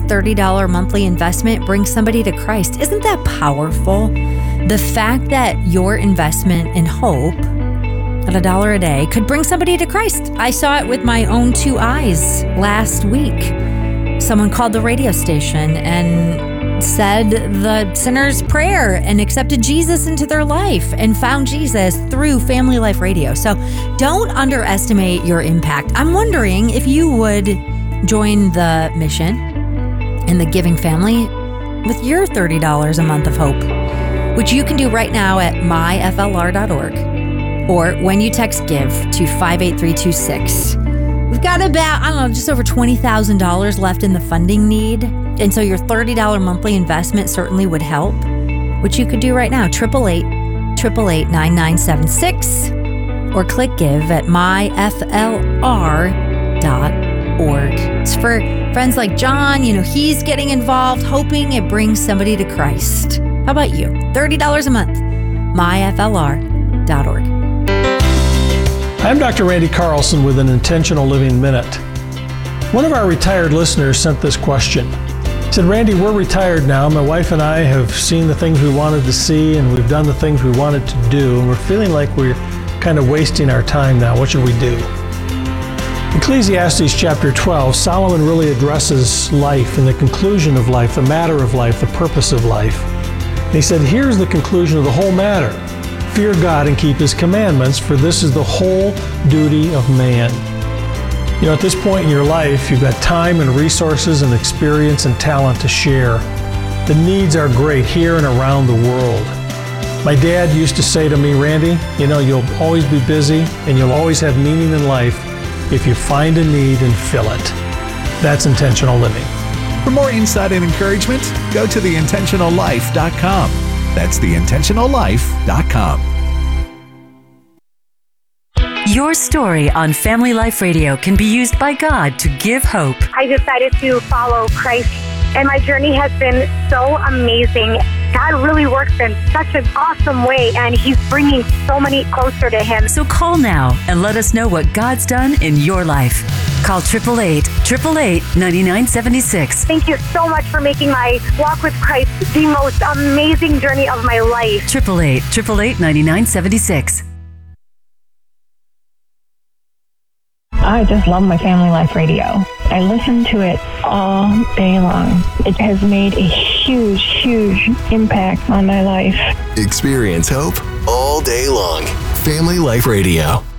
$30 monthly investment brings somebody to Christ. Isn't that powerful? The fact that your investment in hope at $1 a day could bring somebody to Christ. I saw it with my own 2 eyes last week. Someone called the radio station and said the sinner's prayer and accepted Jesus into their life and found Jesus through Family Life Radio. So don't underestimate your impact. I'm wondering if you would join the mission and the giving family with your $30 a month of hope, which you can do right now at myflr.org or when you text GIVE to 58326. We've got about, just over $20,000 left in the funding need. And so your $30 monthly investment certainly would help, which you could do right now, 888-888-9976, or click give at myflr.org. It's for friends like John, he's getting involved, hoping it brings somebody to Christ. How about you? $30 a month, myflr.org. I'm Dr. Randy Carlson with an Intentional Living Minute. One of our retired listeners sent this question. He said, Randy, we're retired now. My wife and I have seen the things we wanted to see, and we've done the things we wanted to do, and we're feeling like we're kind of wasting our time now. What should we do? Ecclesiastes chapter 12, Solomon really addresses life and the conclusion of life, the matter of life, the purpose of life. And he said, here's the conclusion of the whole matter. Fear God and keep His commandments, for this is the whole duty of man. At this point in your life, you've got time and resources and experience and talent to share. The needs are great here and around the world. My dad used to say to me, Randy, you'll always be busy and you'll always have meaning in life if you find a need and fill it. That's intentional living. For more insight and encouragement, go to theintentionallife.com. That's theintentionallife.com. Your story on Family Life Radio can be used by God to give hope. I decided to follow Christ, and my journey has been so amazing. God really works in such an awesome way, and He's bringing so many closer to Him. So call now and let us know what God's done in your life. Call 888-888-9976. Thank you so much for making my walk with Christ the most amazing journey of my life. 888-888-9976. I just love my Family Life Radio. I listen to it all day long. It has made a huge, huge impact on my life. Experience hope all day long. Family Life Radio.